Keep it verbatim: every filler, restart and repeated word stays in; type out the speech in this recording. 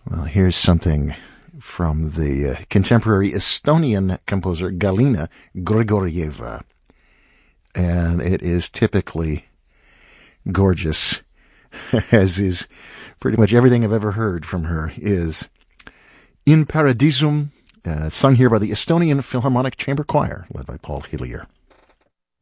Well, here's something from the uh, contemporary Estonian composer Galina Grigorieva. And it is typically gorgeous, as is pretty much everything I've ever heard from her is In Paradisum, uh, sung here by the Estonian Philharmonic Chamber Choir, led by Paul Hillier.